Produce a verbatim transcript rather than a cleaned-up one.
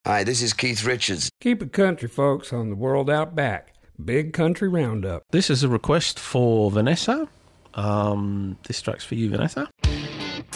Hi, this is Keith Richards. Keep it country, folks, on the World Out Back. Big Country Roundup. This is a request for Vanessa. Um, this track's for you, Vanessa.